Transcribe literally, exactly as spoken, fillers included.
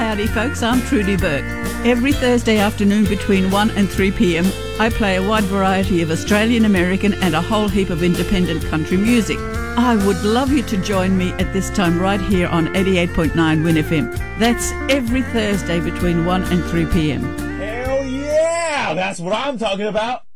Howdy folks, I'm Trudy Burke. Every Thursday afternoon between one and three p.m. I play a wide variety of Australian, American and a whole heap of independent country music. I would love you to join me at this time right here on eighty-eight point nine Win F M. That's every Thursday between one and three p.m. Hell yeah! That's what I'm talking about.